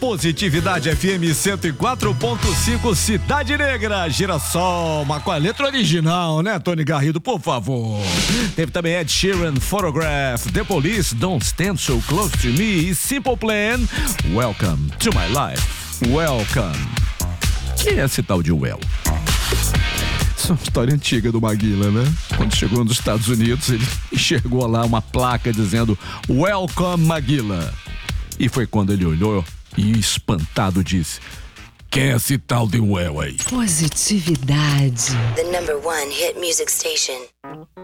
Positividade FM 104.5 Cidade Negra, Girassol, mas com a letra original, né, Tony Garrido, por favor. Teve também Ed Sheeran, Photograph, The Police, Don't Stand So Close To Me e Simple Plan, Welcome to My Life. Welcome. Quem é esse tal de Well? Isso é uma história antiga do Maguila, né? Quando chegou nos Estados Unidos, ele enxergou lá uma placa dizendo Welcome Maguila. E foi quando ele olhou e espantado disse: quem é esse tal de Well aí? Positividade. The #1 hit music station.